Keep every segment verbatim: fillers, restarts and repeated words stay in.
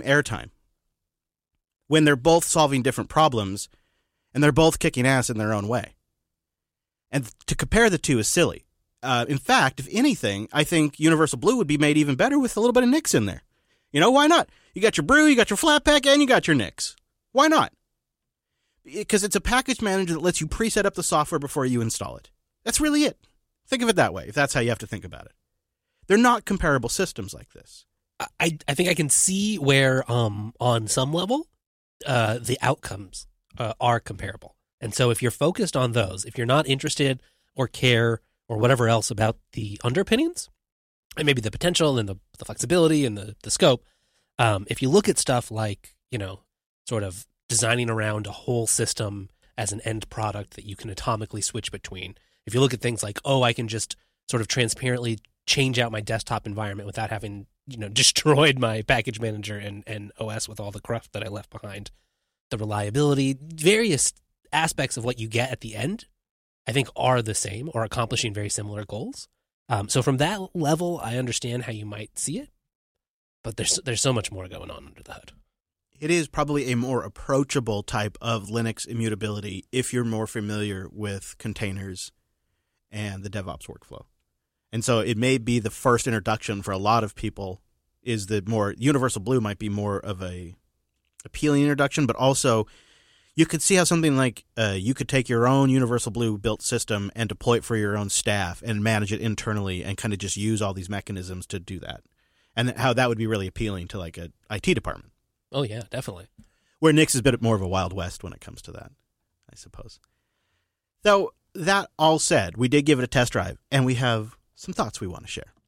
airtime when they're both solving different problems and they're both kicking ass in their own way. And to compare the two is silly. Uh, in fact, if anything, I think Universal Blue would be made even better with a little bit of Nix in there. You know, why not? You got your brew, you got your Flatpak, and you got your Nix. Why not? Because it's a package manager that lets you preset up the software before you install it. That's really it. Think of it that way, if that's how you have to think about it. They're not comparable systems like this. I, I think I can see where, um, on some level, uh, the outcomes uh, are comparable. And so if you're focused on those, if you're not interested or care or whatever else about the underpinnings, and maybe the potential and the, the flexibility and the, the scope, um, if you look at stuff like, you know, sort of designing around a whole system as an end product that you can atomically switch between, if you look at things like, oh, I can just sort of transparently change out my desktop environment without having, you know, destroyed my package manager and, and O S with all the cruft that I left behind, the reliability, various aspects of what you get at the end, I think are the same or accomplishing very similar goals. Um, so from that level, I understand how you might see it, but there's there's so much more going on under the hood. It is probably a more approachable type of Linux immutability if you're more familiar with containers and the DevOps workflow. And so it may be the first introduction for a lot of people is the more Universal Blue might be more of a appealing introduction, but also you could see how something like uh, you could take your own Universal Blue built system and deploy it for your own staff and manage it internally and kind of just use all these mechanisms to do that. And how that would be really appealing to like a I T department. Oh, yeah, definitely. Where Nix is a bit more of a Wild West when it comes to that, I suppose. Though, that all said, we did give it a test drive, and we have some thoughts we want to share.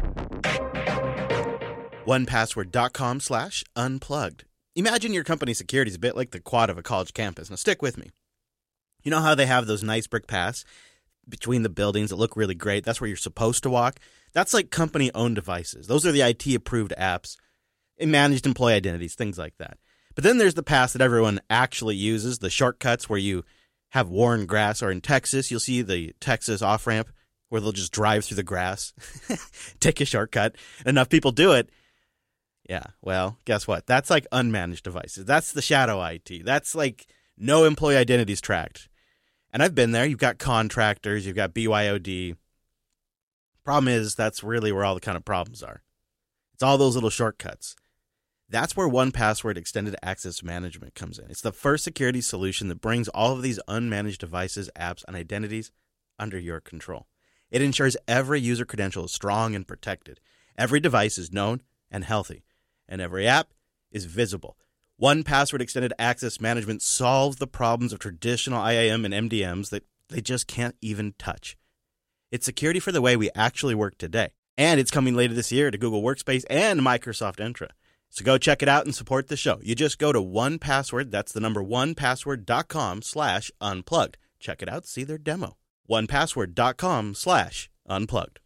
one password dot com slash unplugged. Imagine your company's security is a bit like the quad of a college campus. Now, stick with me. You know how they have those nice brick paths between the buildings that look really great? That's where you're supposed to walk. That's like company-owned devices. Those are the I T-approved apps, managed employee identities, things like that. But then there's the paths that everyone actually uses, the shortcuts where you have worn grass, or in Texas, you'll see the Texas off-ramp where they'll just drive through the grass, take a shortcut. Enough people do it. Yeah, well, guess what? That's like unmanaged devices. That's the shadow I T. That's like no employee identities tracked. And I've been there. You've got contractors. You've got B Y O D. Problem is, that's really where all the kind of problems are. It's all those little shortcuts. That's where one Password Extended Access Management comes in. It's the first security solution that brings all of these unmanaged devices, apps, and identities under your control. It ensures every user credential is strong and protected. Every device is known and healthy. And every app is visible. one Password Extended Access Management solves the problems of traditional I A M and M D Ms that they just can't even touch. It's security for the way we actually work today. And it's coming later this year to Google Workspace and Microsoft Entra. So go check it out and support the show. You just go to one password, that's the number one password dot com slash unplugged. Check it out, see their demo. one password dot com slash unplugged.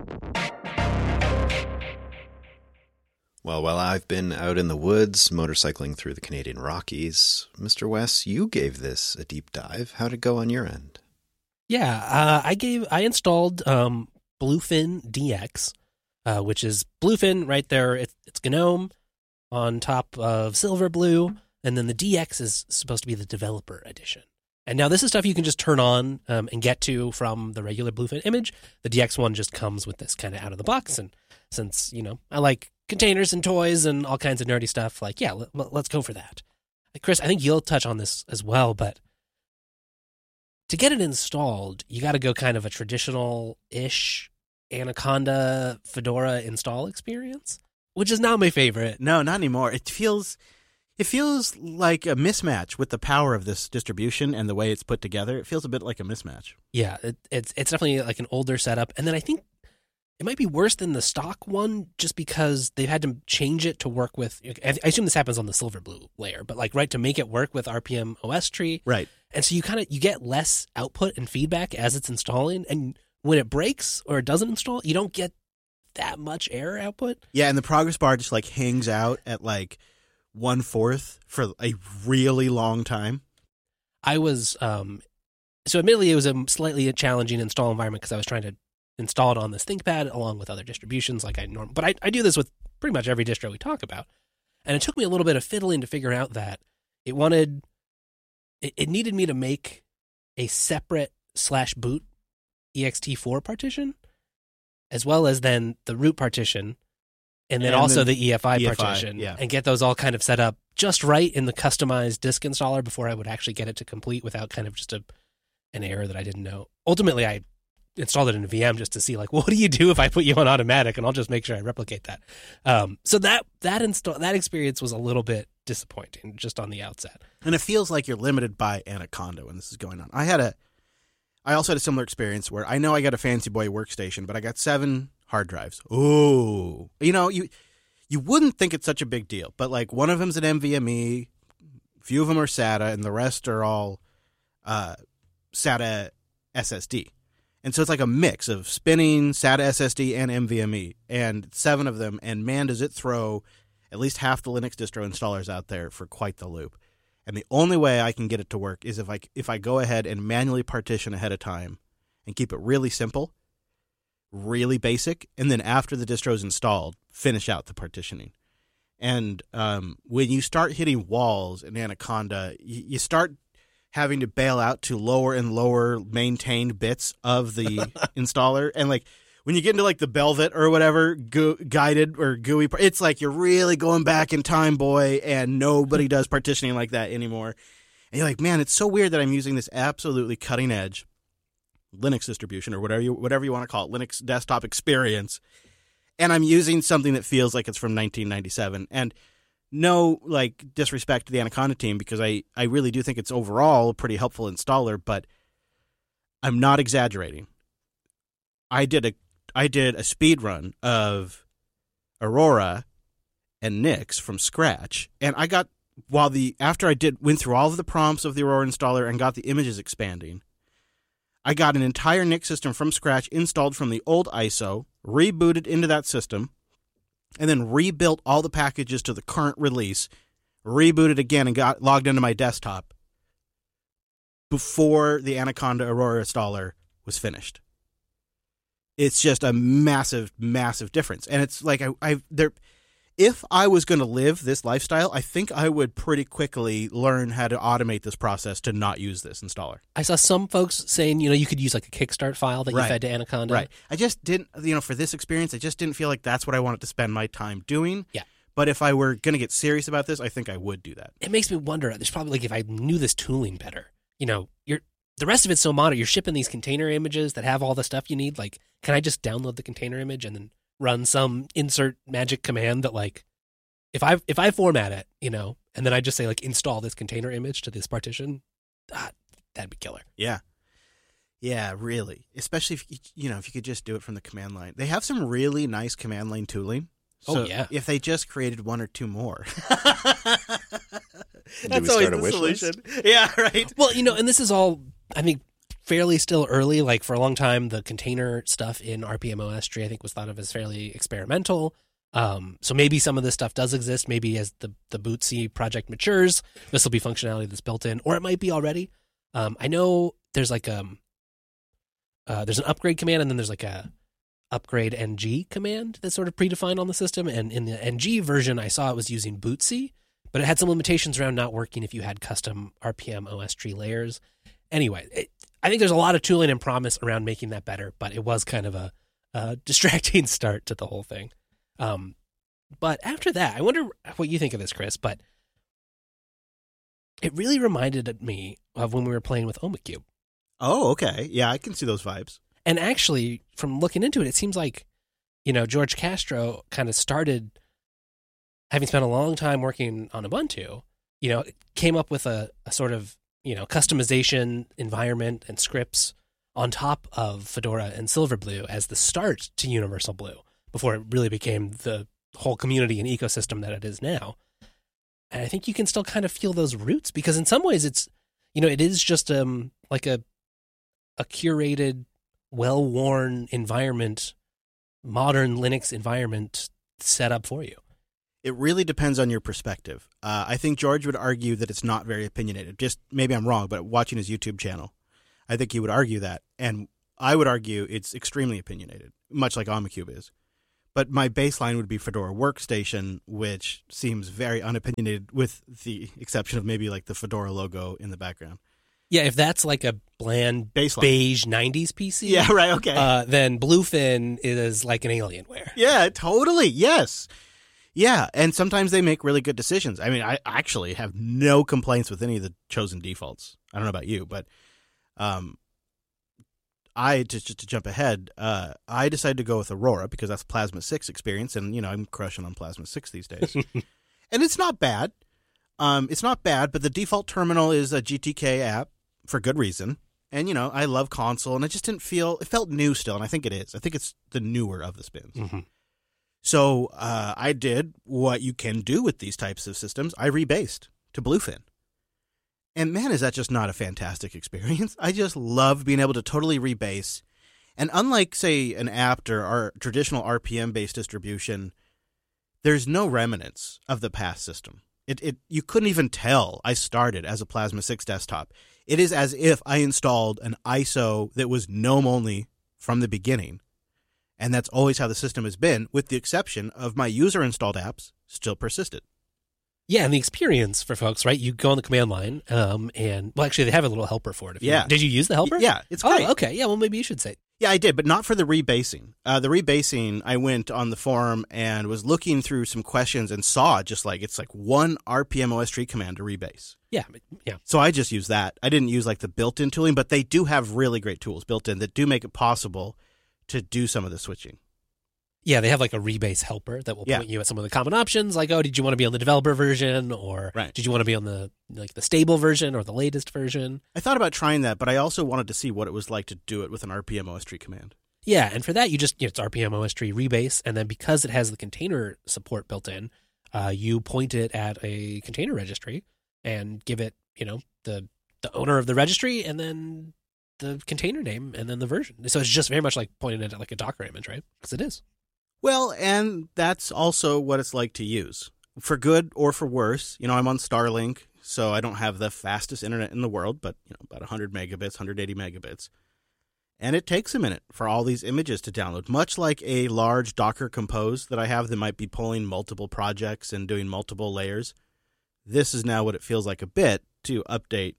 Well, while I've been out in the woods motorcycling through the Canadian Rockies, Mister Wes, you gave this a deep dive. How'd it go on your end? Yeah, uh, I gave I installed um, Bluefin D X, uh, which is Bluefin right there. It, it's GNOME on top of Silverblue, and then the D X is supposed to be the developer edition. And now this is stuff you can just turn on um, and get to from the regular Bluefin image. The D X one just comes with this kind of out of the box, and since, you know, I like containers and toys and all kinds of nerdy stuff, like, yeah, let, let's go for that. Chris, I think you'll touch on this as well, but to get it installed, you got to go kind of a traditional-ish Anaconda Fedora install experience, which is not my favorite. No, not anymore. It feels it feels like a mismatch with the power of this distribution and the way it's put together. It feels a bit like a mismatch. Yeah, it, it's it's definitely like an older setup. And then I think it might be worse than the stock one just because they've had to change it to work with, I assume this happens on the Silverblue layer, but like, right, to make it work with R P M O S tree. Right. And so you kind of, you get less output and feedback as it's installing. And when it breaks or it doesn't install, you don't get that much error output. Yeah, and the progress bar just like hangs out at like one fourth for a really long time. I was, um, so admittedly it was a slightly challenging install environment because I was trying to install it on this ThinkPad along with other distributions like I normally, but I, I do this with pretty much every distro we talk about. And it took me a little bit of fiddling to figure out that it wanted, it, it needed me to make a separate slash boot E X T four partition, as well as then the root partition, and then And also then the E F I, E F I, partition, yeah. and get those all kind of set up just right in the customized disk installer before I would actually get it to complete without kind of just a an error that I didn't know. Ultimately, I installed it in a V M just to see, like, what do you do if I put you on automatic, and I'll just make sure I replicate that. Um, so that that install that experience was a little bit disappointing just on the outset. And it feels like you're limited by Anaconda when this is going on. I had a, I also had a similar experience where I know I got a fancy boy workstation, but I got seven hard drives. Ooh, you know, you you wouldn't think it's such a big deal, but like one of them's an NVMe, a few of them are SATA, and the rest are all uh, SATA S S D. And so it's like a mix of spinning SATA S S D and NVMe, and seven of them. And man, does it throw at least half the Linux distro installers out there for quite the loop. And the only way I can get it to work is if I if I go ahead and manually partition ahead of time and keep it really simple, really basic, and then after the distro is installed, finish out the partitioning. And um, when you start hitting walls in Anaconda, you, you start having to bail out to lower and lower maintained bits of the installer. And like when you get into like the Belvet or whatever, gu- guided or G U I, it's like you're really going back in time, boy, and nobody does partitioning like that anymore. And you're like, man, it's so weird that I'm using this absolutely cutting edge Linux distribution or whatever you whatever you want to call it, Linux desktop experience, and I'm using something that feels like it's from nineteen ninety-seven. And no, like, disrespect to the Anaconda team, because I, I really do think it's overall a pretty helpful installer, but I'm not exaggerating. I did a I did a speed run of Aurora and Nix from scratch, and I got while the after I did went through all of the prompts of the Aurora installer and got the images expanding, I got an entire Nix system from scratch installed from the old I S O, rebooted into that system, and then rebuilt all the packages to the current release, rebooted again, and got logged into my desktop before the Anaconda Aurora installer was finished. It's just a massive, massive difference. And it's like, I, I there. If I was going to live this lifestyle, I think I would pretty quickly learn how to automate this process to not use this installer. I saw some folks saying, you know, you could use like a Kickstart file that Right. you fed to Anaconda. Right. I just didn't, you know, for this experience, I just didn't feel like that's what I wanted to spend my time doing. Yeah. But if I were going to get serious about this, I think I would do that. It makes me wonder, there's probably like if I knew this tooling better, you know, you're the rest of it's so modern. You're shipping these container images that have all the stuff you need. Like, can I just download the container image and then run some insert magic command that, like, if I if I format it, you know, and then I just say, like, install this container image to this partition, ah, that'd be killer. Yeah. Yeah, really. Especially if you, you know, if you could just do it from the command line. They have some really nice command line tooling. So Oh, yeah. if they just created one or two more. Do That's we always start a the wish solution. list? Yeah, right. Well, you know, and this is all, I think, fairly still early. Like, for a long time, the container stuff in R P M O S tree, I think, was thought of as fairly experimental. Um, so maybe some of this stuff does exist. Maybe as the, the Bootsy project matures, this will be functionality that's built in, or it might be already. Um, I know there's like um, uh, there's an upgrade command, and then there's like a upgrade N G command that's sort of predefined on the system. And in the N G version, I saw it was using Bootsy, but it had some limitations around not working if you had custom R P M O S tree layers. Anyway, it, I think there's a lot of tooling and promise around making that better, but it was kind of a, a distracting start to the whole thing. Um, but after that, I wonder what you think of this, Chris, but it really reminded me of when we were playing with OmiCube. Oh, okay. Yeah, I can see those vibes. And actually, from looking into it, it seems like, you know, George Castro kind of started, having spent a long time working on Ubuntu, you know, came up with a, a sort of, you know, customization environment and scripts on top of Fedora and Silverblue as the start to Universal Blue, before it really became the whole community and ecosystem that it is now. And I think you can still kind of feel those roots, because in some ways it's, you know, it is just um like a a curated, well-worn environment, modern Linux environment set up for you. It really depends on your perspective. Uh, I think George would argue that it's not very opinionated. Just maybe I'm wrong, but watching his YouTube channel, I think he would argue that. And I would argue it's extremely opinionated, much like OmiCube is. But my baseline would be Fedora Workstation, which seems very unopinionated, with the exception of maybe like the Fedora logo in the background. Yeah, if that's like a bland Baseline. beige nineties P C, Yeah, right, okay. uh, then Bluefin is like an Alienware. Yeah, totally. Yes. Yeah, and sometimes they make really good decisions. I mean, I actually have no complaints with any of the chosen defaults. I don't know about you, but um, I just, just to jump ahead, uh, I decided to go with Aurora because that's Plasma six experience, and you know I'm crushing on Plasma six these days, and it's not bad. Um, it's not bad, but the default terminal is a G T K app for good reason, and you know I love console, and it just didn't feel it felt new still, and I think it is. I think it's the newer of the spins. Mm-hmm. So uh, I did what you can do with these types of systems. I rebased to Bluefin. And man, is that just not a fantastic experience. I just love being able to totally rebase. And unlike, say, an apt or our traditional R P M-based distribution, there's no remnants of the past system. It, it you couldn't even tell I started as a Plasma six desktop. It is as if I installed an I S O that was GNOME only from the beginning. And that's always how the system has been, with the exception of my user-installed apps still persisted. Yeah, and the experience for folks, right? You go on the command line, um, and, well, actually, they have a little helper for it. If Yeah. You, did you use the helper? Yeah, it's great. Oh, okay. Yeah, well, maybe you should say. Yeah, I did, but not for the rebasing. Uh, the rebasing, I went on the forum and was looking through some questions and saw just like, it's like one R P M O S tree command to rebase. Yeah, yeah. So I just used that. I didn't use like the built-in tooling, but they do have really great tools built in that do make it possible to do some of the switching. Yeah, they have like a rebase helper that will Yeah. point you at some of the common options, like, oh, did you want to be on the developer version, or Right. did you want to be on the like the stable version or the latest version? I thought about trying that, but I also wanted to see what it was like to do it with an R P M O S tree command. Yeah, and for that, you just, you know, it's R P M O S tree rebase, and then because it has the container support built in, uh, you point it at a container registry and give it, you know, the the owner of the registry, and then the container name, and then the version. So it's just very much like pointing it at like a Docker image, right? Because it is. Well, and that's also what it's like to use. For good or for worse, you know, I'm on Starlink, so I don't have the fastest internet in the world, but, you know, about one hundred megabits, one hundred eighty megabits. And it takes a minute for all these images to download, much like a large Docker Compose that I have that might be pulling multiple projects and doing multiple layers. This is now what it feels like a bit to update.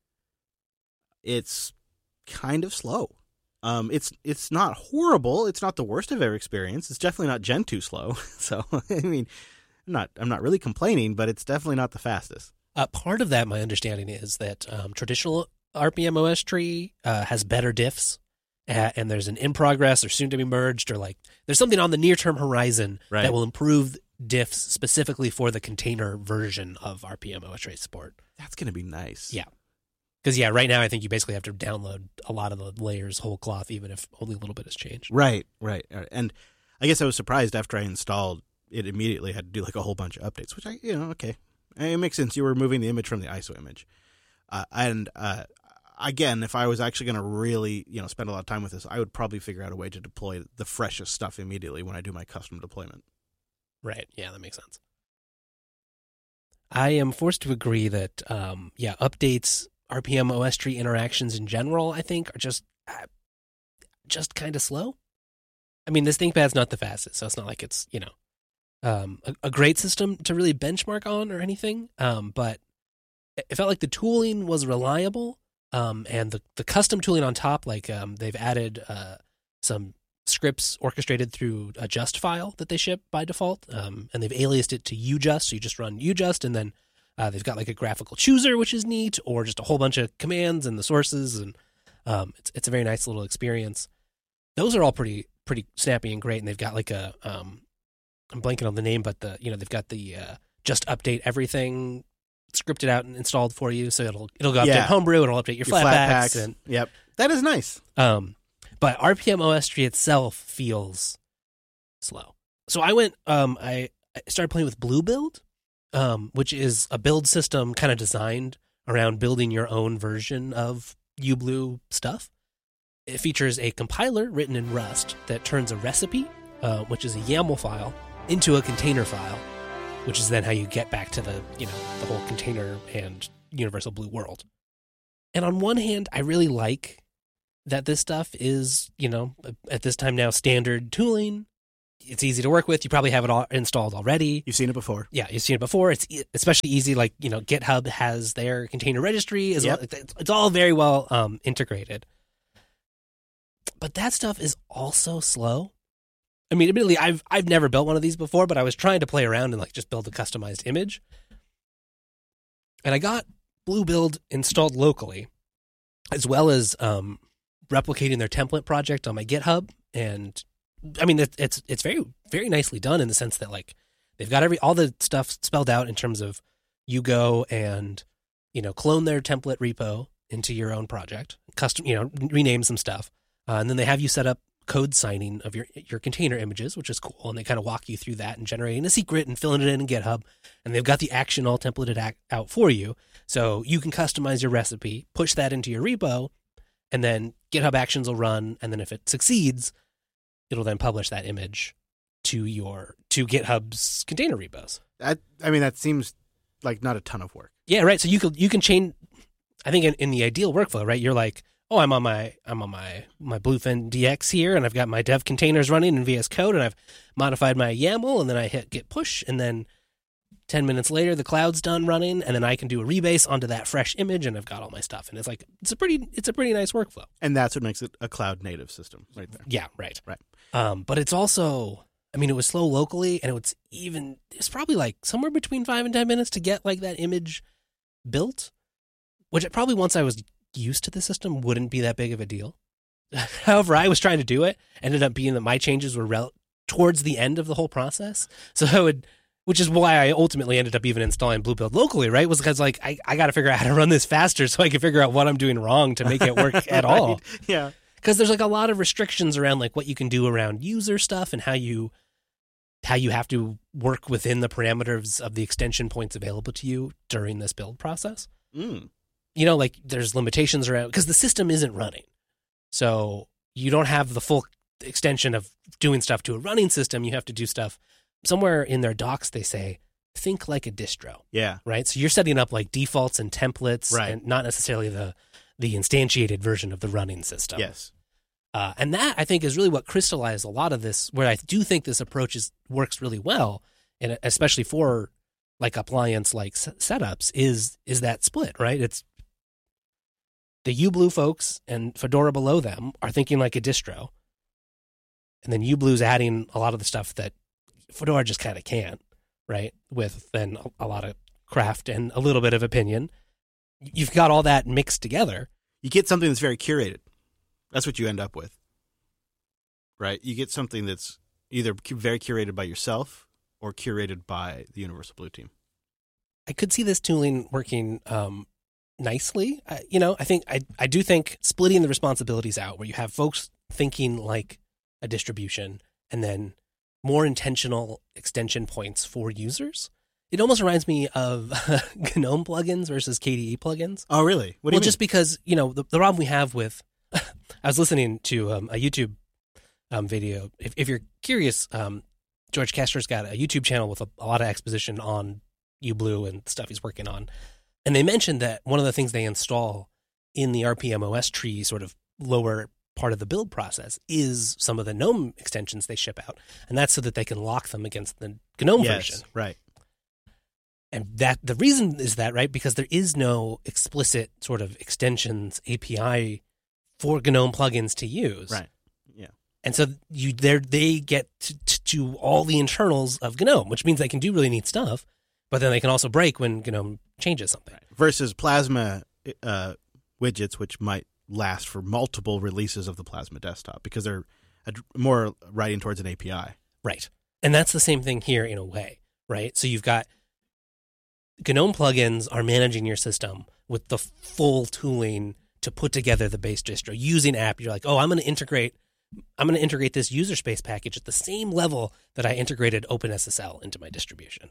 It's kind of slow. Um, it's it's not horrible. It's not the worst I've ever experienced. It's definitely not Gen two slow. So, I mean, I'm not, I'm not really complaining, but it's definitely not the fastest. Uh, part of that, my understanding is that um, traditional R P M O S tree uh, has better diffs, uh, and there's an in progress or soon to be merged, or like there's something on the near term horizon Right. that will improve diffs specifically for the container version of R P M O S tree support. That's going to be nice. Yeah. Because, yeah, right now I think you basically have to download a lot of the layers whole cloth, even if only a little bit has changed. Right, right. And I guess I was surprised after I installed it immediately had to do like a whole bunch of updates, which I, you know, okay. It makes sense. You were removing the image from the I S O image. Uh, and uh, again, if I was actually going to really, you know, spend a lot of time with this, I would probably figure out a way to deploy the freshest stuff immediately when I do my custom deployment. Right. Yeah, that makes sense. I am forced to agree that, um, yeah, updates, R P M O S tree interactions in general, I think, are just uh, just kind of slow. I mean, this ThinkPad's not the fastest, so it's not like it's, you know, um, a, a great system to really benchmark on or anything. Um, but it felt like the tooling was reliable, um, and the, the custom tooling on top, like um, they've added uh, some scripts orchestrated through a just file that they ship by default, um, and they've aliased it to UJust, so you just run UJust, and then uh, they've got like a graphical chooser, which is neat, or just a whole bunch of commands and the sources, and um, it's it's a very nice little experience. Those are all pretty pretty snappy and great, and they've got like a um, I'm blanking on the name, but the you know they've got the uh, just update everything scripted out and installed for you, so it'll it'll go update Yeah. Homebrew, it'll update your, Your Flatpaks, flat packs. and Yep. That is nice. um, but R P M O S tree itself feels slow. So I went, um, I, I started playing with Blue Build, um, which is a build system kind of designed around building your own version of UBlue stuff. It features a compiler written in Rust that turns a recipe, uh, which is a YAML file, into a container file, which is then how you get back to the, you know, the whole container and Universal Blue world. And on one hand, I really like that this stuff is, you know, at this time now standard tooling. it's easy to work with. You probably have it all installed already. You've seen it before. Yeah, you've seen it before. It's e- especially easy. Like, you know, GitHub has their container registry. As Yep. well. It's, it's all very well um, integrated. But that stuff is also slow. I mean, admittedly, I've I've never built one of these before, but I was trying to play around and like just build a customized image. And I got Bluebuild installed locally, as well as um, replicating their template project on my GitHub. And I mean, it, it's it's very very nicely done in the sense that like they've got every all the stuff spelled out in terms of you go and you know clone their template repo into your own project, custom you know rename some stuff, uh, and then they have you set up code signing of your your container images, which is cool, and they kind of walk you through that and generating a secret and filling it in in GitHub, and they've got the action all templated act out for you, so you can customize your recipe, push that into your repo, and then GitHub Actions will run, and then if it succeeds, it'll then publish that image to your to GitHub's container repos. I, I mean, that seems like not a ton of work. Yeah, right. So you could you can change. I think in, in the ideal workflow, right? You're like, oh, I'm on my I'm on my my Bluefin D X here, and I've got my dev containers running in V S Code, and I've modified my YAML, and then I hit git push, and then ten minutes later the cloud's done running, and then I can do a rebase onto that fresh image, and I've got all my stuff, and it's like it's a pretty it's a pretty nice workflow. And that's what makes it a cloud native system, right there. Yeah, right, Right. Um, but it's also, I mean, it was slow locally, and it was even it's probably like somewhere between five and ten minutes to get like that image built, which probably once I was used to the system wouldn't be that big of a deal. However, I was trying to do it, ended up being that my changes were rel- towards the end of the whole process. So I would, which is why I ultimately ended up even installing Bluebuild locally, right? Was because like I, I got to figure out how to run this faster so I can figure out what I'm doing wrong to make it work at all. Yeah. Because there's like a lot of restrictions around like what you can do around user stuff and how you how you have to work within the parameters of the extension points available to you during this build process. Mm. You know, like there's limitations around because the system isn't running. So you don't have the full extension of doing stuff to a running system. You have to do stuff somewhere in their docs. They say, think like a distro, Yeah. right? So you're setting up like defaults and templates, Right. and not necessarily the, the instantiated version of the running system. Yes. Uh, and that I think is really what crystallized a lot of this, where I do think this approach is works really well. And especially for like appliance like setups is, is that split, right? It's, the UBlue folks and Fedora below them are thinking like a distro. And then UBlue's adding a lot of the stuff that Fedora just kind of can't, right? With then a, a lot of craft and a little bit of opinion. You've got all that mixed together. You get something that's very curated. That's what you end up with. Right? You get something that's either very curated by yourself or curated by the Universal Blue team. I could see this tooling working um, nicely. Uh, you know, I think I I do think splitting the responsibilities out, where you have folks thinking like a distribution, and then more intentional extension points for users. It almost reminds me of GNOME plugins versus K D E plugins. Oh, really? What do well, you just because you know the, the problem we have with. I was listening to um, a YouTube um, video. If, if you're curious, um, George Castor's got a YouTube channel with a, a lot of exposition on UBlue and stuff he's working on. And they mentioned that one of the things they install in the R P M O S tree, sort of lower part of the build process, is some of the GNOME extensions they ship out. And that's so that they can lock them against the GNOME yes, version. Right. And that the reason is that, right, because there is no explicit sort of extensions A P I for GNOME plugins to use. Right. Yeah. And so you there they get to, to do all the internals of GNOME, which means they can do really neat stuff, but then they can also break when GNOME changes something. Right. Versus Plasma uh, widgets, which might last for multiple releases of the Plasma desktop because they're more writing towards an A P I. Right. And that's the same thing here in a way, right? So you've got GNOME plugins are managing your system with the full tooling to put together the base distro using app. You're like, oh, I'm going to integrate, I'm going to integrate this user space package at the same level that I integrated OpenSSL into my distribution.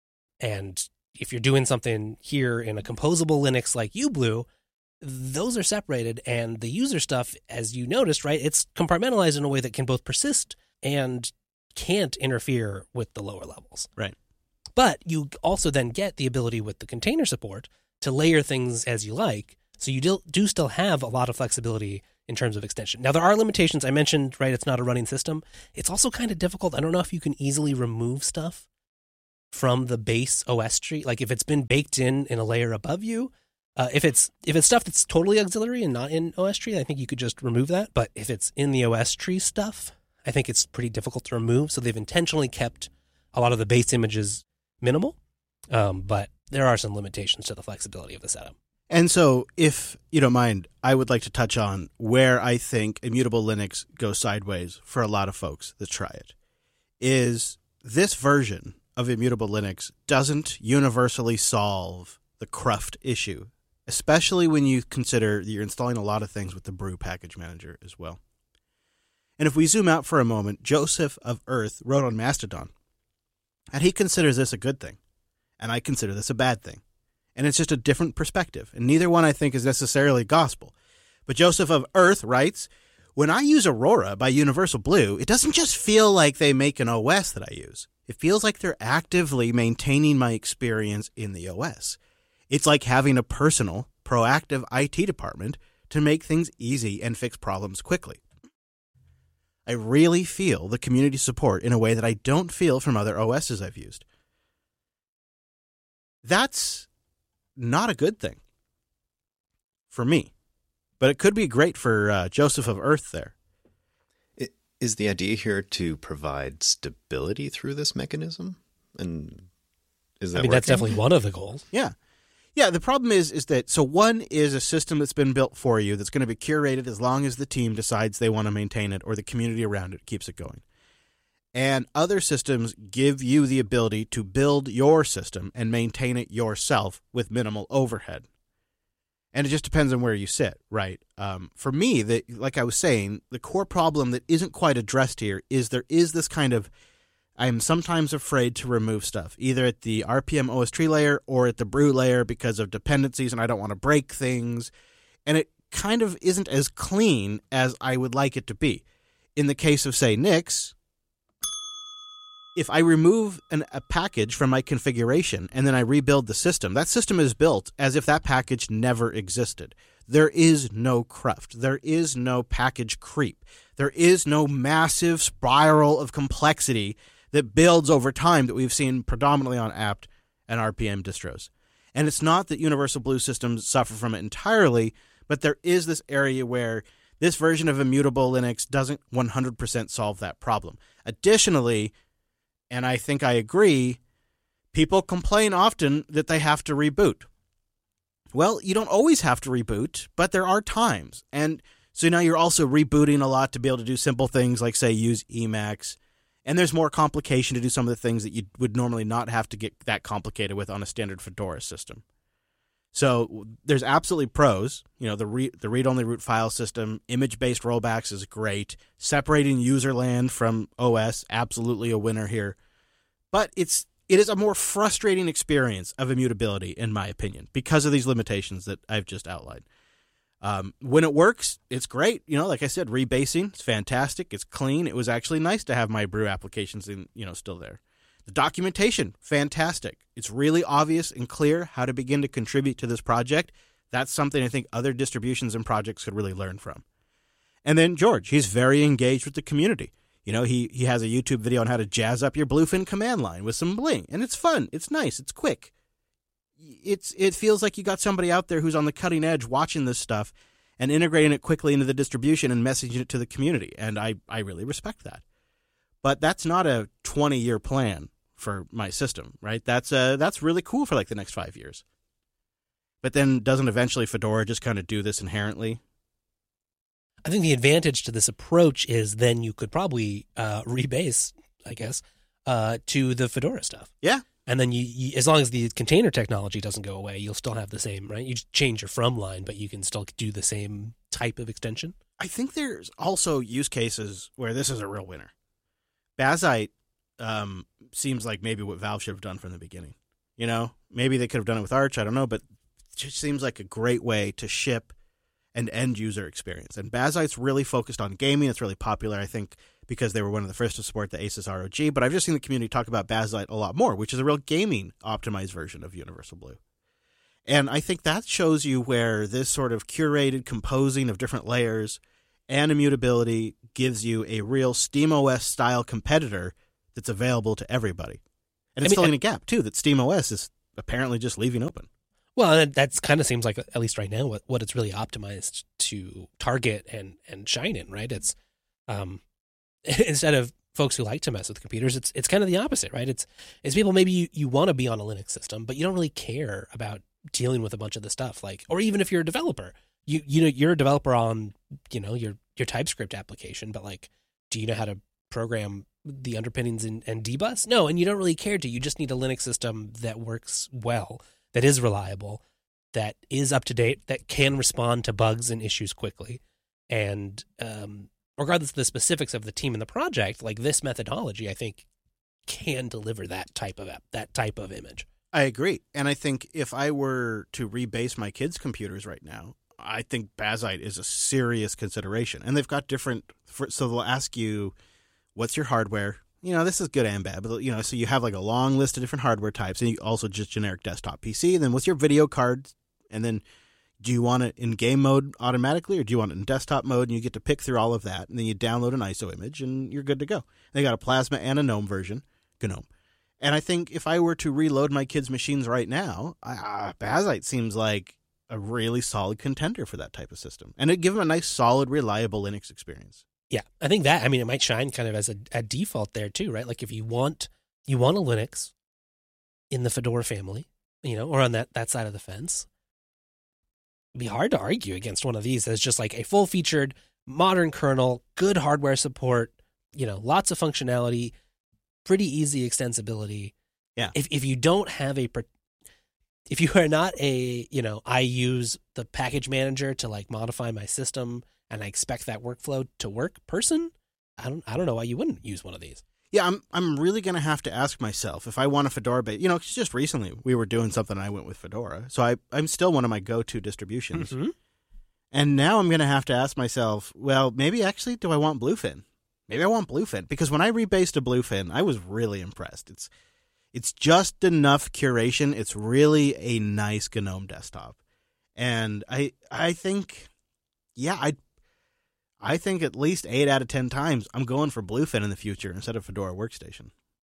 And if you're doing something here in a composable Linux like UBlue, those are separated, and the user stuff, as you noticed, right, it's compartmentalized in a way that can both persist and can't interfere with the lower levels. Right. But you also then get the ability with the container support to layer things as you like. So you do, do still have a lot of flexibility in terms of extension. Now, there are limitations. I mentioned, right, it's not a running system. It's also kind of difficult. I don't know if you can easily remove stuff from the base O S tree. Like if it's been baked in in a layer above you, uh, if it's if it's stuff that's totally auxiliary and not in O S tree, I think you could just remove that. But if it's in the O S tree stuff, I think it's pretty difficult to remove. So they've intentionally kept a lot of the base images minimal, um, but there are some limitations to the flexibility of the setup. And so, if you don't mind, I would like to touch on where I think Immutable Linux goes sideways for a lot of folks that try it. Is this version of Immutable Linux doesn't universally solve the cruft issue, especially when you consider that you're installing a lot of things with the Brew package manager as well. And if we zoom out for a moment, Joseph of Earth wrote on Mastodon, and he considers this a good thing, and I consider this a bad thing. And it's just a different perspective. And neither one, I think, is necessarily gospel. But Joseph of Earth writes, when I use Aurora by Universal Blue, it doesn't just feel like they make an O S that I use. It feels like they're actively maintaining my experience in the O S. It's like having a personal, proactive I T department to make things easy and fix problems quickly. I really feel the community support in a way that I don't feel from other O Ss I've used. That's not a good thing for me, but it could be great for uh, Joseph of Earth there. It, is the idea here to provide stability through this mechanism? And is that I mean, working? that's definitely one of the goals. Yeah. Yeah, the problem is is that, so one is a system that's been built for you that's going to be curated as long as the team decides they want to maintain it or the community around it keeps it going. And other systems give you the ability to build your system and maintain it yourself with minimal overhead. And it just depends on where you sit, right? Um, for me, the, like I was saying, the core problem that isn't quite addressed here is there is this kind of, I'm sometimes afraid to remove stuff, either at the R P M O S tree layer or at the Brew layer because of dependencies and I don't want to break things. And it kind of isn't as clean as I would like it to be. In the case of, say, Nix, if I remove an, a package from my configuration and then I rebuild the system, that system is built as if that package never existed. There is no cruft. There is no package creep. There is no massive spiral of complexity that builds over time that we've seen predominantly on apt and R P M distros. And it's not that Universal Blue systems suffer from it entirely, but there is this area where this version of Immutable Linux doesn't one hundred percent solve that problem. Additionally, and I think I agree, people complain often that they have to reboot. Well, you don't always have to reboot, but there are times. And so now you're also rebooting a lot to be able to do simple things like, say, use Emacs. And there's more complication to do some of the things that you would normally not have to get that complicated with on a standard Fedora system. So there's absolutely pros. You know, the re- the read-only root file system, image-based rollbacks is great. Separating user land from O S, absolutely a winner here. But it's it is a more frustrating experience of immutability, in my opinion, because of these limitations that I've just outlined. Um, when it works, it's great. You know, like I said, rebasing, it's fantastic. It's clean. It was actually nice to have my Brew applications in, you know, still there. The documentation, fantastic. It's really obvious and clear how to begin to contribute to this project. That's something I think other distributions and projects could really learn from. And then George, he's very engaged with the community. You know, he, he has a YouTube video on how to jazz up your Bluefin command line with some bling. And it's fun. It's nice. It's quick. It's It feels like you got somebody out there who's on the cutting edge watching this stuff and integrating it quickly into the distribution and messaging it to the community. And I, I really respect that. But that's not a twenty-year plan for my system, right? That's uh, that's really cool for like the next five years. But then doesn't eventually Fedora just kind of do this inherently? I think the advantage to this approach is then you could probably uh, rebase, I guess, uh, to the Fedora stuff. Yeah. And then you, you, as long as the container technology doesn't go away, you'll still have the same, right? You just change your from line, but you can still do the same type of extension. I think there's also use cases where this is a real winner. Bazzite um, seems like maybe what Valve should have done from the beginning. You know, maybe they could have done it with Arch. I don't know, but it just seems like a great way to ship an end user experience. And Bazzite's really focused on gaming. It's really popular, I think, because they were one of the first to support the Asus R O G. But I've just seen the community talk about Bazzite a lot more, which is a real gaming optimized version of Universal Blue. And I think that shows you where this sort of curated composing of different layers and immutability gives you a real SteamOS style competitor that's available to everybody. And it's I mean, filling a gap too that SteamOS is apparently just leaving open. Well, and that's kind of seems like, at least right now, what, what it's really optimized to target and, and shine in, right? It's um, instead of folks who like to mess with computers, it's it's kind of the opposite, right? It's it's people maybe you, you want to be on a Linux system, but you don't really care about dealing with a bunch of the stuff, like, or even if you're a developer, you you know you're a developer on you know your your TypeScript application, but like, do you know how to program the underpinnings in, and dbus? No, and you don't really care to. You just need a Linux system that works well, that is reliable, that is up to date, that can respond to bugs and issues quickly, and um, regardless of the specifics of the team and the project, like this methodology, I think, can deliver that type of app, that type of image. I agree. And I think if I were to rebase my kids' computers right now, I think Bazzite is a serious consideration. And they've got different, so they'll ask you, what's your hardware? You know, this is good and bad, but, you know, so you have like a long list of different hardware types, and you also just generic desktop P C. And then what's your video card? And then do you want it in game mode automatically, or do you want it in desktop mode? And you get to pick through all of that, and then you download an I S O image, and you're good to go. They got a Plasma and a GNOME version, GNOME. And I think if I were to reload my kids' machines right now, uh, Bazzite seems like a really solid contender for that type of system. And it'd give them a nice, solid, reliable Linux experience. Yeah, I think that, I mean, it might shine kind of as a, a default there too, right? Like if you want you want a Linux in the Fedora family, you know, or on that, that side of the fence, it'd be hard to argue against one of these as just like a full-featured, modern kernel, good hardware support, you know, lots of functionality, pretty easy extensibility. Yeah. If if you don't have a, if you are not a, you know, I use the package manager to like modify my system and I expect that workflow to work person, I don't I don't know why you wouldn't use one of these. Yeah, I'm I'm really going to have to ask myself if I want a Fedora base. You know, just recently we were doing something and I went with Fedora. So I, I'm still one of my go-to distributions. Mm-hmm. And now I'm going to have to ask myself, well, maybe actually do I want Bluefin? Maybe I want Bluefin. Because when I rebased to Bluefin, I was really impressed. It's it's just enough curation. It's really a nice GNOME desktop. And I I think, yeah, I I think at least eight out of ten times I'm going for Bluefin in the future instead of Fedora Workstation.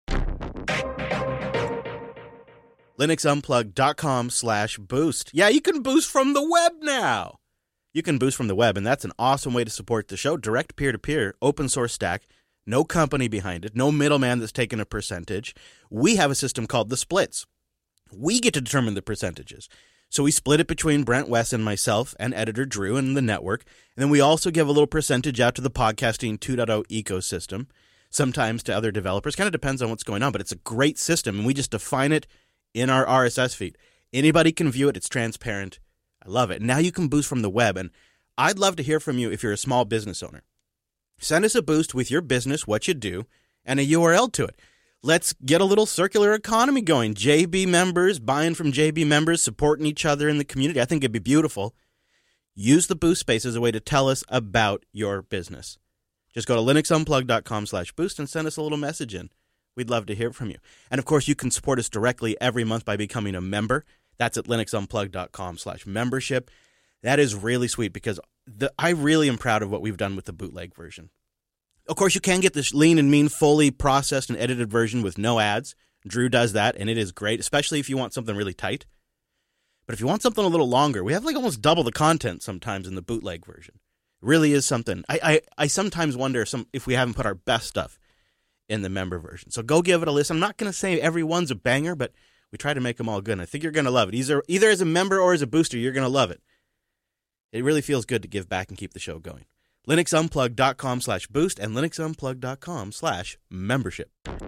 LinuxUnplugged.com slash boost. Yeah, you can boost from the web now. You can boost from the web, and that's an awesome way to support the show. Direct peer-to-peer, open source stack, no company behind it, no middleman that's taking a percentage. We have a system called the splits. We get to determine the percentages. So we split it between Brent West and myself and editor Drew and the network. And then we also give a little percentage out to the podcasting two point oh ecosystem, sometimes to other developers. Kind of depends on what's going on, but it's a great system, and we just define it in our R S S feed. Anybody can view it. It's transparent. I love it. Now you can boost from the web, and I'd love to hear from you if you're a small business owner. Send us a boost with your business, what you do, and a U R L to it. Let's get a little circular economy going. J B members, buying from J B members, supporting each other in the community. I think it'd be beautiful. Use the boost space as a way to tell us about your business. Just go to linuxunplugged.com slash boost and send us a little message in. We'd love to hear from you. And of course, you can support us directly every month by becoming a member. That's at linuxunplugged.com slash membership. That is really sweet because the, I really am proud of what we've done with the bootleg version. Of course, you can get this lean and mean, fully processed and edited version with no ads. Drew does that, and it is great, especially if you want something really tight. But if you want something a little longer, we have like almost double the content sometimes in the bootleg version. It really is something. I, I, I sometimes wonder some, if we haven't put our best stuff in the member version. So go give it a listen. I'm not going to say every one's a banger, but we try to make them all good, and I think you're going to love it. Either, either as a member or as a booster, you're going to love it. It really feels good to give back and keep the show going. linuxunplugged.com slash boost and linuxunplugged.com slash membership.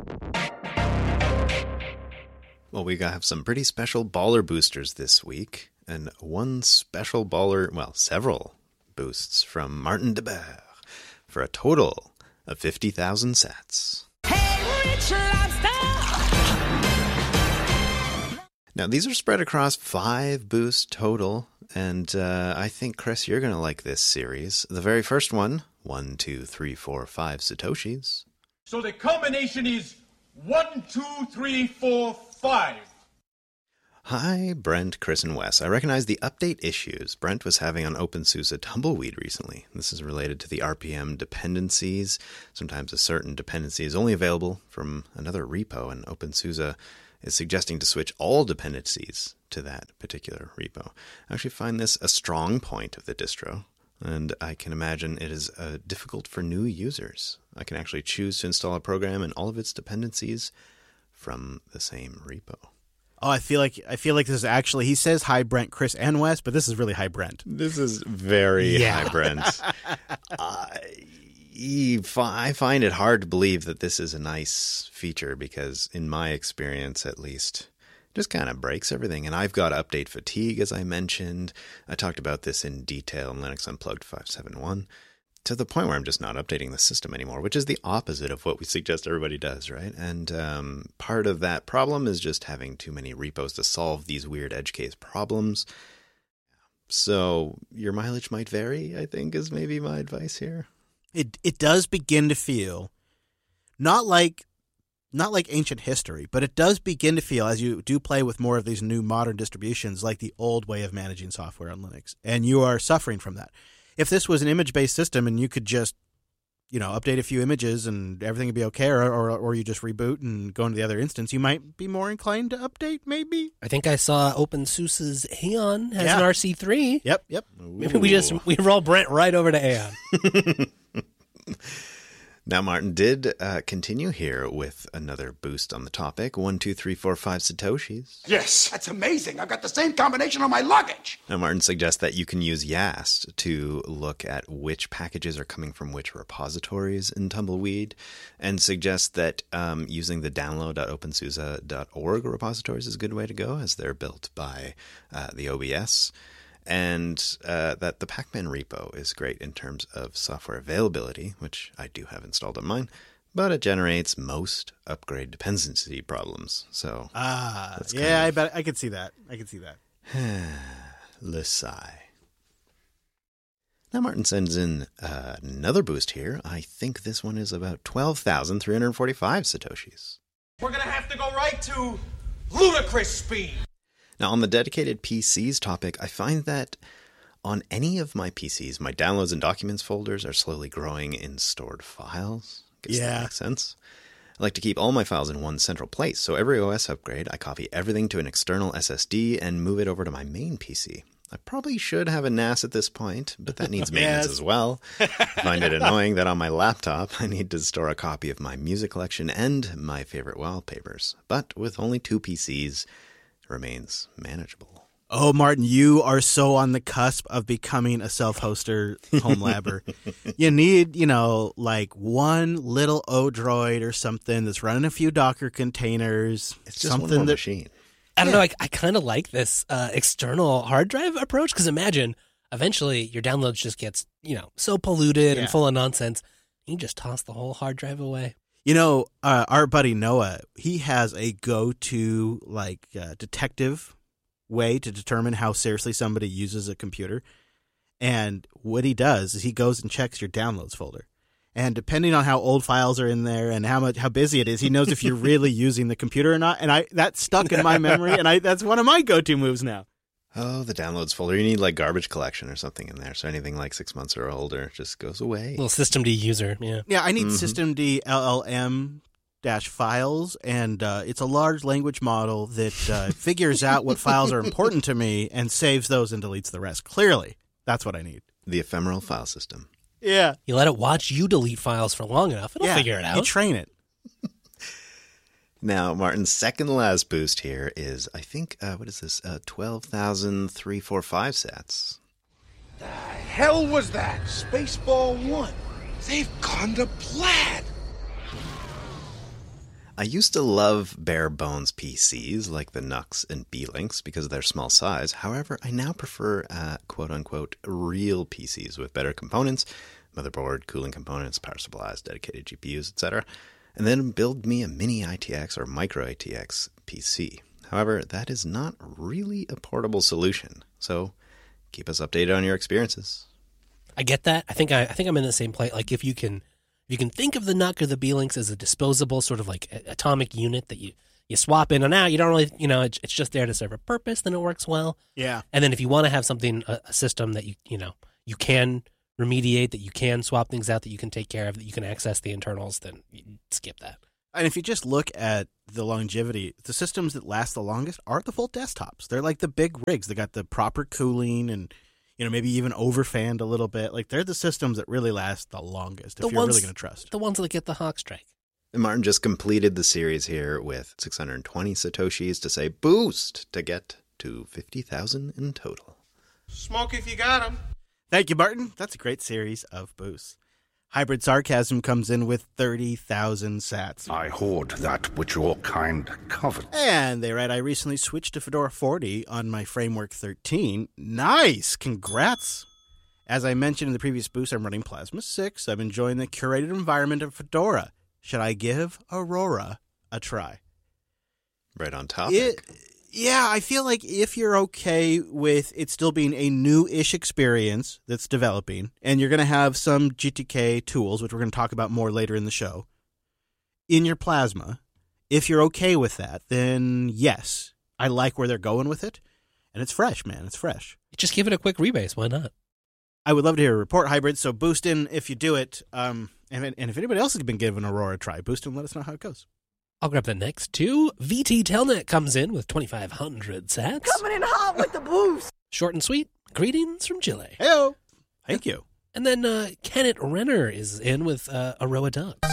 Well, we got have some pretty special baller boosters this week, and one special baller, well, several boosts from Martin DeBerre for a total of fifty thousand sats. Hey, Rich Lobster! Now, these are spread across five boosts total, and uh, I think, Chris, you're going to like this series. The very first one, one, two, three, four, five Satoshis. So the combination is one, two, three, four, five. Hi, Brent, Chris, and Wes. I recognize the update issues Brent was having on OpenSUSE Tumbleweed recently. This is related to the R P M dependencies. Sometimes a certain dependency is only available from another repo, and OpenSUSE is suggesting to switch all dependencies to that particular repo. I actually find this a strong point of the distro, and I can imagine it is uh, difficult for new users. I can actually choose to install a program and all of its dependencies from the same repo. Oh, I feel like I feel like this is actually, he says hi Brent, Chris, and Wes, but this is really hi Brent. This is very Yeah. hi Brent. I, I find it hard to believe that this is a nice feature because, in my experience at least, it just kind of breaks everything. And I've got update fatigue, as I mentioned. I talked about this in detail in Linux Unplugged five seventy-one. To the point where I'm just not updating the system anymore, which is the opposite of what we suggest everybody does, right? And um, part of that problem is just having too many repos to solve these weird edge case problems. So your mileage might vary, I think, is maybe my advice here. It it does begin to feel not like not like ancient history, but it does begin to feel, as you do play with more of these new modern distributions, like the old way of managing software on Linux, and you are suffering from that. If this was an image-based system and you could just, you know, update a few images and everything would be okay, or, or or you just reboot and go into the other instance, you might be more inclined to update, maybe? I think I saw OpenSUSE's Aeon has Yeah. an R C three. Yep, yep. Maybe we just we roll Brent right over to Aeon. Now, Martin did uh, continue here with another boost on the topic. One, two, three, four, five Satoshis. Yes, that's amazing. I've got the same combination on my luggage. Now, Martin suggests that you can use YaST to look at which packages are coming from which repositories in Tumbleweed, and suggests that um, using the download dot open suse dot org repositories is a good way to go, as they're built by uh, the O B S. And uh, that the Pacman repo is great in terms of software availability, which I do have installed on mine, but it generates most upgrade dependency problems. So, Ah, that's yeah, kind I of- bet I could see that. I could see that. let's sigh. Now Martin sends in uh, another boost here. I think this one is about twelve thousand three hundred forty-five Satoshis. We're gonna have to go right to ludicrous speed. Now, on the dedicated P Cs topic, I find that on any of my P Cs, my downloads and documents folders are slowly growing in stored files. Guess Yeah. that makes sense. I like to keep all my files in one central place, so every O S upgrade, I copy everything to an external S S D and move it over to my main P C. I probably should have a N A S at this point, but that needs maintenance Yes. as well. I find it annoying that on my laptop, I need to store a copy of my music collection and my favorite wallpapers. But with only two P Cs, remains manageable. Oh, Martin, you are so on the cusp of becoming a self-hoster home labber. You need, you know, like one little Odroid or something that's running a few Docker containers. It's just something one more that machine. I don't Yeah. know. I, I kind of like this uh, external hard drive approach because imagine eventually your downloads just gets, you know, so polluted Yeah. and full of nonsense. You just toss the whole hard drive away. You know, uh, our buddy Noah, he has a go-to like uh, detective way to determine how seriously somebody uses a computer. And what he does is he goes and checks your downloads folder. And depending on how old files are in there and how much how busy it is, he knows if you're really using the computer or not. And I that stuck in my memory, and I that's one of my go-to moves now. Oh, the downloads folder. You need like garbage collection or something in there. So anything like six months or older just goes away. Little systemd user, yeah. Yeah, I need Mhm. systemd L L M dash files, and uh, it's a large language model that uh, figures out what files are important to me and saves those and deletes the rest. Clearly, that's what I need. The ephemeral file system. Yeah, You let it watch you delete files for long enough, it'll yeah. figure it You out. train it. Now, Martin's second last boost here is, I think, uh, what is this? Uh, twelve thousand three hundred forty-five sats. Hell was that? Spaceball one. They've gone to plaid. I used to love bare bones P Cs like the Nux and B-Links because of their small size. However, I now prefer uh, quote-unquote real P Cs with better components, motherboard, cooling components, power supplies, dedicated G P Us, et cetera, and then build me a mini I T X or micro I T X P C. However, that is not really a portable solution, so keep us updated on your experiences. I get that. I think I, I think I'm in the same place. Like if you can, if you can think of the N U C or the B-Links as a disposable sort of like a- atomic unit that you you swap in and out. You don't really, you know, it's, it's just there to serve a purpose. Then it works well. Yeah. And then if you want to have something, a, a system that you, you know, you can remediate, that you can swap things out, that you can take care of, that you can access the internals, then you skip that. And if you just look at the longevity, the systems that last the longest are the full desktops. They're like the big rigs. They got the proper cooling and, you know, maybe even overfanned a little bit. Like, they're the systems that really last the longest if The you're ones- really going to trust. The ones that get the Hawk Strike. And Martin just completed the series here with six hundred twenty Satoshis to say boost to get to fifty thousand in total. Smoke if you got 'em. Thank you, Martin. That's a great series of boosts. Hybrid Sarcasm comes in with thirty thousand sats. I hoard that which your kind covets. And they write, I recently switched to Fedora forty on my Framework thirteen. Nice! Congrats! As I mentioned in the previous boost, I'm running Plasma six. I'm enjoying the curated environment of Fedora. Should I give Aurora a try? Right on topic. It, yeah, I feel like if you're okay with it still being a new-ish experience that's developing, and you're going to have some G T K tools, which we're going to talk about more later in the show, in your Plasma, if you're okay with that, then yes, I like where they're going with it, and it's fresh, man. It's fresh. Just give it a quick rebase. Why not? I would love to hear a report, Hybrid, so boost in if you do it, um, and, and if anybody else has been giving Aurora a try, boost in and let us know how it goes. I'll grab the next two. V T Telnet comes in with twenty-five hundred sats. Coming in hot with the boost. Short and sweet. Greetings from Chile. Heyo! Thank you. And then uh, Kenneth Renner is in with uh, Aroa Ducks.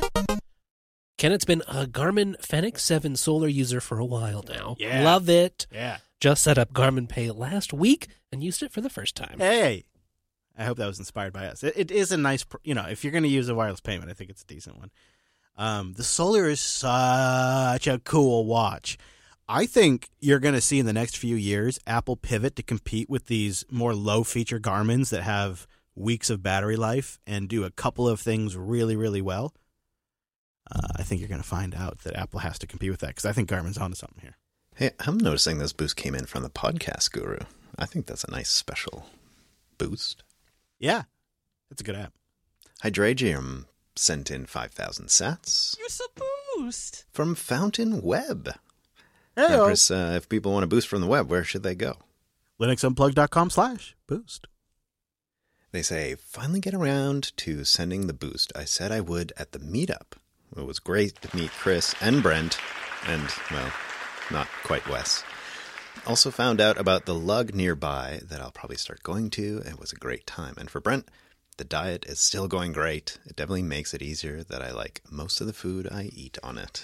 Kenneth's been a Garmin Fenix seven solar user for a while now. Yeah. Love it. Yeah. Just set up Garmin Pay last week and used it for the first time. Hey! I hope that was inspired by us. It, it is a nice, pr- you know, if you're going to use a wireless payment, I think it's a decent one. Um, the Solar is such a cool watch. I think you're going to see in the next few years Apple pivot to compete with these more low-feature Garmins that have weeks of battery life and do a couple of things really, really well. Uh, I think you're going to find out that Apple has to compete with that because I think Garmin's onto something here. Hey, I'm noticing this boost came in from the Podcast Guru. I think that's a nice special boost. Yeah, it's a good app. Hydragium sent in five thousand sats. You're so boost. From Fountain Web. Hey, Now, Chris, uh, if people want to boost from the web, where should they go? linuxunplugged.com slash boost. They say, finally get around to sending the boost. I said I would at the meetup. It was great to meet Chris and Brent, and, well, not quite Wes. Also found out about the lug nearby that I'll probably start going to. It was a great time. And for Brent, the diet is still going great. It definitely makes it easier that I like most of the food I eat on it.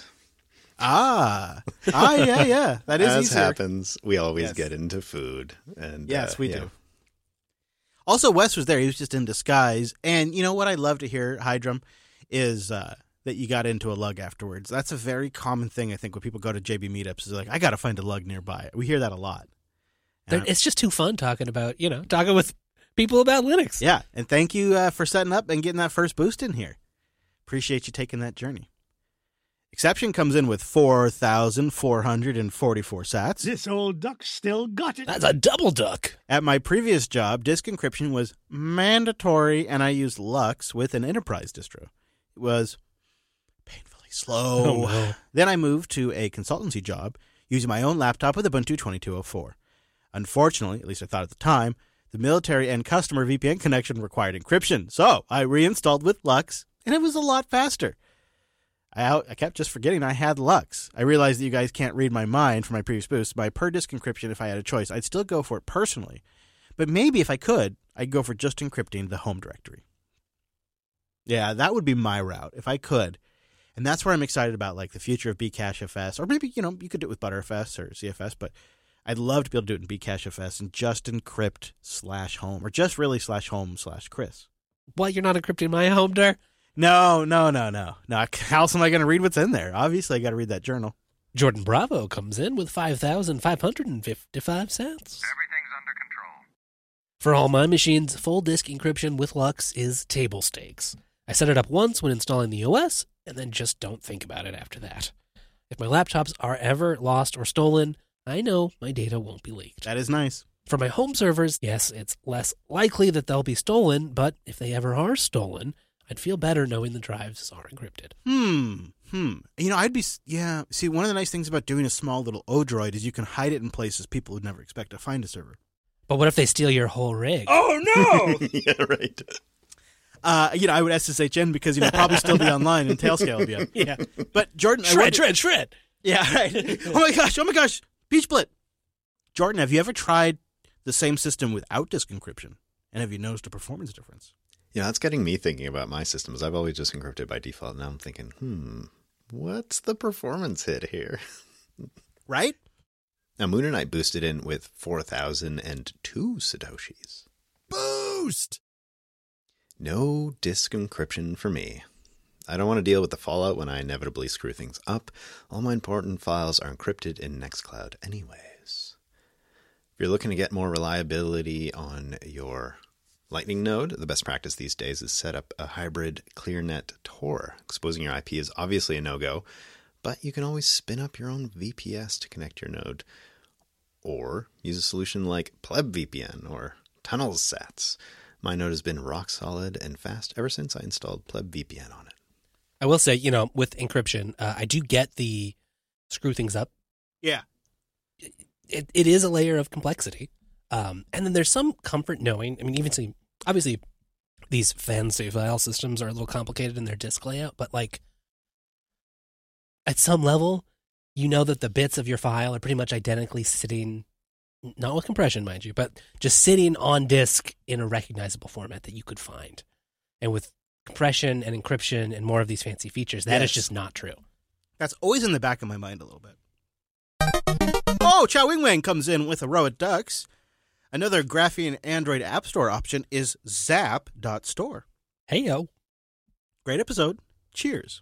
Ah, ah, yeah, yeah. That is As easier. happens, we always Yes. get into food. And Yes, uh, we yeah. do. Also, Wes was there. He was just in disguise. And you know what I love to hear, Hydrum, is uh, that you got into a lug afterwards. That's a very common thing, I think, when people go to J B meetups. Is like, I got to find a lug nearby. We hear that a lot. They're- It's just too fun talking about, you know, talking with people about Linux. Yeah, and thank you uh, for setting up and getting that first boost in here. Appreciate you taking that journey. Exception comes in with four thousand four hundred forty-four sats. This old duck still got it. That's a double duck. At my previous job, disk encryption was mandatory, and I used Lux with an enterprise distro. It was painfully slow. Oh, no. Then I moved to a consultancy job using my own laptop with Ubuntu twenty-two oh four. Unfortunately, at least I thought at the time, the military and customer V P N connection required encryption, so I reinstalled with Lux, and it was a lot faster. I, I kept just forgetting I had Lux. I realized that you guys can't read my mind from my previous boost. My per-disk encryption, if I had a choice, I'd still go for it personally. But maybe if I could, I'd go for just encrypting the home directory. Yeah, that would be my route, if I could. And that's where I'm excited about, like, the future of Bcachefs. Or maybe, you know, you could do it with Btrfs or C F S, but I'd love to be able to do it in Bcachefs and just encrypt slash home, or just really slash home slash Chris. Why, you're not encrypting my home dir? No, no, no, no. No, how else am I going to read what's in there? Obviously, I got to read that journal. Jordan Bravo comes in with five thousand five hundred fifty-five cents. Everything's under control. For all my machines, full disk encryption with Lux is table stakes. I set it up once when installing the O S, and then just don't think about it after that. If my laptops are ever lost or stolen, I know my data won't be leaked. That is nice. For my home servers, yes, it's less likely that they'll be stolen, but if they ever are stolen, I'd feel better knowing the drives are encrypted. Hmm. Hmm. You know, I'd be, yeah. See, one of the nice things about doing a small little Odroid is you can hide it in places people would never expect to find a server. But what if they steal your whole rig? Oh, no! Yeah, right. Uh, you know, I would S S H N because, you know, probably still be online and Tailscale would be up. Yeah. But Jordan, I Shred, wonder- shred, shred. Yeah, right. Oh my gosh, oh my gosh. Peachblit. Jordan, have you ever tried the same system without disk encryption? And have you noticed a performance difference? Yeah, that's getting me thinking about my systems. I've always just encrypted by default. Now I'm thinking, hmm, what's the performance hit here? Right? Now, Moon and I boosted in with four thousand two Satoshis. Boost! No disk encryption for me. I don't want to deal with the fallout when I inevitably screw things up. All my important files are encrypted in Nextcloud anyways. If you're looking to get more reliability on your Lightning node, the best practice these days is set up a hybrid ClearNet Tor. Exposing your I P is obviously a no-go, but you can always spin up your own V P S to connect your node. Or use a solution like PlebVPN or TunnelSats. My node has been rock solid and fast ever since I installed PlebVPN on it. I will say, you know, with encryption, uh, I do get the screw things up. Yeah. It, it is a layer of complexity. Um, and then there's some comfort knowing, I mean, even see, obviously these fancy file systems are a little complicated in their disk layout, but like at some level, you know that the bits of your file are pretty much identically sitting, not with compression, mind you, but just sitting on disk in a recognizable format that you could find. And with compression and encryption and more of these fancy features, that Yes. is just not true. That's always in the back of my mind a little bit. Oh, Chow Wing Wang comes in with a row of ducks. Another Graphene Android App Store option is zap dot store. Hey, yo. Great episode. Cheers.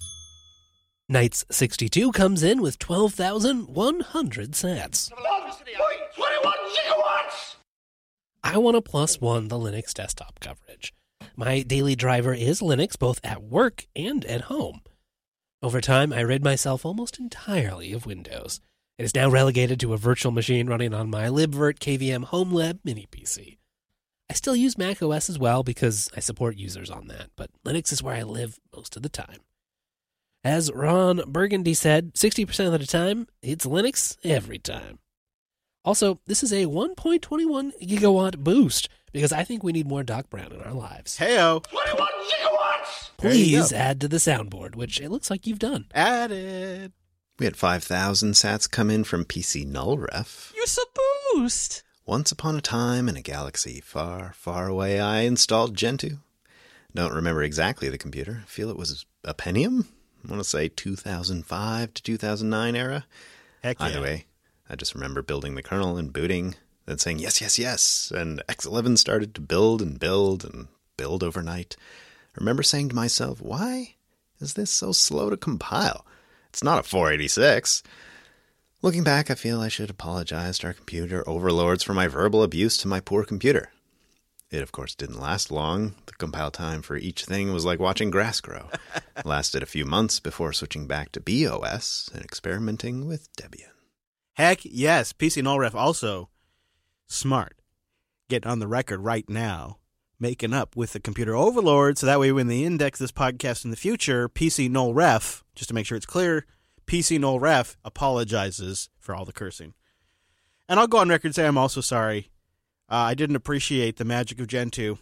Knights sixty-two comes in with twelve thousand one hundred sats. twenty-one gigawatts! I want to plus one the Linux desktop coverage. My daily driver is Linux, both at work and at home. Over time, I rid myself almost entirely of Windows. It is now relegated to a virtual machine running on my libvirt K V M HomeLab mini P C. I still use macOS as well because I support users on that, but Linux is where I live most of the time. As Ron Burgundy said, sixty percent of the time, it's Linux every time. Also, this is a one point two one gigawatt boost because I think we need more Doc Brown in our lives. Heyo. twenty-one gigawatts! There you Please go. add to the soundboard, which it looks like you've done. Added. We had five thousand sats come in from P C Nullref. Use a boost. Once upon a time in a galaxy far, far away, I installed Gentoo. Don't remember exactly the computer. Feel it was a Pentium? I want to say two thousand five to two thousand nine era. Heck yeah. Either way, I just remember building the kernel and booting, then saying yes, yes, yes, and X eleven started to build and build and build overnight. I remember saying to myself, why is this so slow to compile? It's not a four eighty-six. Looking back, I feel I should apologize to our computer overlords for my verbal abuse to my poor computer. It, of course, didn't last long. The compile time for each thing was like watching grass grow. It lasted a few months before switching back to B O S and experimenting with Debian. Heck yes. P C Nullref also smart. Getting on the record right now, making up with the computer overlord, so that way when they index this podcast in the future, P C Nullref, just to make sure it's clear, P C Nullref apologizes for all the cursing. And I'll go on record and say I'm also sorry. Uh, I didn't appreciate the magic of Gentoo.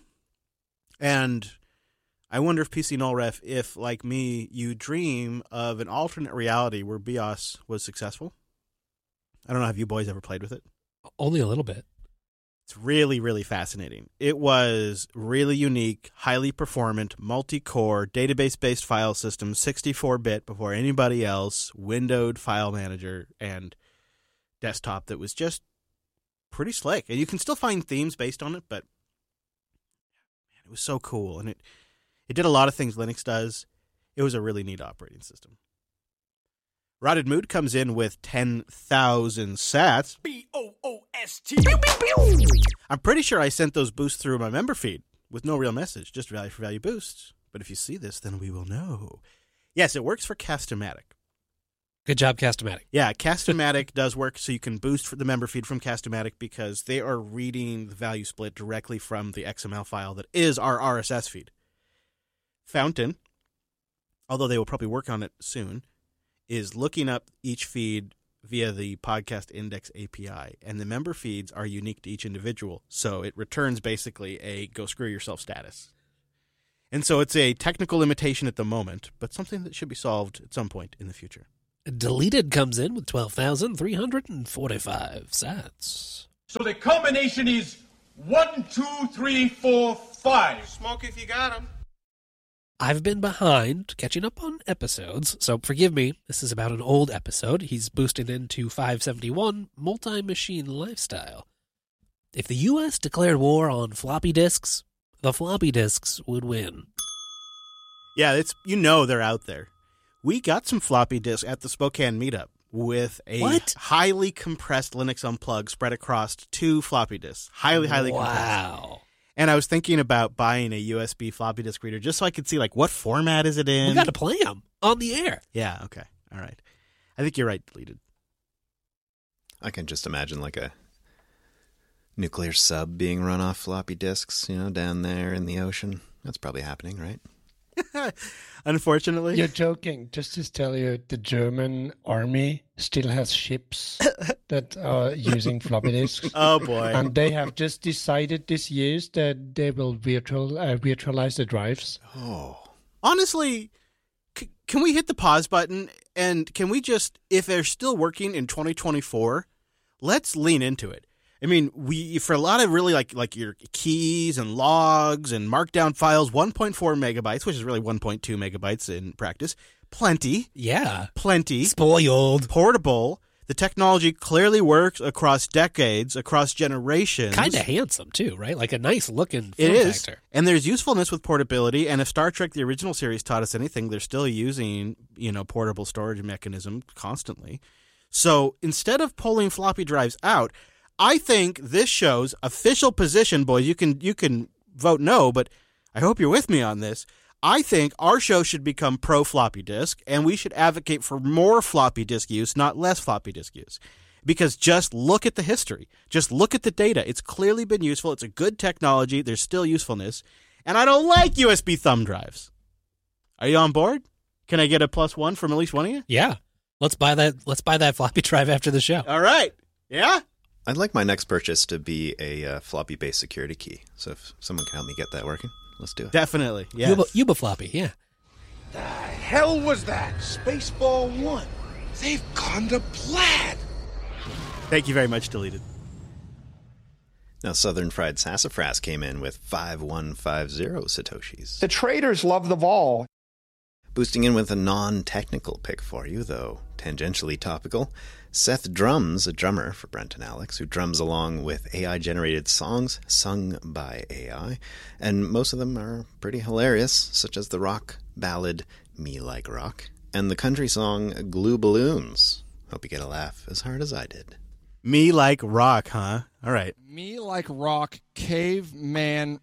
And I wonder if P C Nullref, if, like me, you dream of an alternate reality where BIOS was successful. I don't know, have you boys ever played with it? Only a little bit. It's really, really fascinating. It was really unique, highly performant, multi-core, database-based file system, sixty-four bit before anybody else, windowed file manager, and desktop that was just pretty slick. And you can still find themes based on it, but man, it was so cool. And it, it did a lot of things Linux does. It was a really neat operating system. Rotted Mood comes in with ten thousand sats. B O O S T. I'm pretty sure I sent those boosts through my member feed with no real message, just value for value boosts. But if you see this, then we will know. Yes, it works for Castomatic. Good job, Castomatic. Yeah, Castomatic does work, so you can boost for the member feed from Castomatic because they are reading the value split directly from the X M L file that is our R S S feed. Fountain although they will probably work on it soon, is looking up each feed via the Podcast Index A P I. And the member feeds are unique to each individual. So it returns basically a go screw yourself status. And so it's a technical limitation at the moment, but something that should be solved at some point in the future. Deleted comes in with twelve thousand three hundred forty-five sats. So the combination is one, two, three, four, five. Smoke if you got 'em. I've been behind catching up on episodes, so forgive me. This is about an old episode. He's boosted into five seventy-one, Multi-Machine Lifestyle. If the U S declared war on floppy disks, the floppy disks would win. Yeah, it's you know they're out there. We got some floppy disks at the Spokane meetup with a What? highly compressed Linux Unplugged spread across two floppy disks. Highly, highly compressed. Wow. And I was thinking about buying a U S B floppy disk reader just so I could see, like, what format is it in? We got to play them on the air. Yeah, okay. All right. I think you're right, Deleted. I can just imagine like a nuclear sub being run off floppy disks, you know, down there in the ocean. That's probably happening, right? Unfortunately. You're joking. Just to tell you, the German army still has ships that are using floppy disks. Oh, boy. And they have just decided this year that they will virtual uh, virtualize the drives. Oh. Honestly, c- can we hit the pause button and can we just, if they're still working in twenty twenty-four, let's lean into it. I mean, we for a lot of really like like your keys and logs and markdown files, one point four megabytes, which is really one point two megabytes in practice. Plenty. Yeah. Plenty. Spoiled. Portable. The technology clearly works across decades, across generations. Kind of handsome, too, right? Like a nice looking It form is. factor. And there's usefulness with portability. And if Star Trek, the original series, taught us anything, they're still using, you know, portable storage mechanism constantly. So instead of pulling floppy drives out, I think this show's official position, boys, you can you can vote no, but I hope you're with me on this. I think our show should become pro floppy disk, and we should advocate for more floppy disk use, not less floppy disk use. Because just look at the history. Just look at the data. It's clearly been useful. It's a good technology. There's still usefulness. And I don't like U S B thumb drives. Are you on board? Can I get a plus one from at least one of you? Yeah. Let's buy that let's buy that floppy drive after the show. All right. Yeah? I'd like my next purchase to be a uh, floppy-based security key. So if someone can help me get that working, let's do it. Definitely. Yeah. Yuba, Yuba floppy, yeah. The hell was that? Spaceball one. They've gone to plaid. Thank you very much, Deleted. Now, Southern Fried Sassafras came in with five one five zero Satoshis. The traders love the vol. Boosting in with a non-technical pick for you, though tangentially topical, Seth Drums, a drummer for Brent and Alex, who drums along with A I-generated songs sung by A I, and most of them are pretty hilarious, such as the rock ballad Me Like Rock, and the country song Glue Balloons. Hope you get a laugh as hard as I did. Me Like Rock, huh? All right. Me Like Rock, Caveman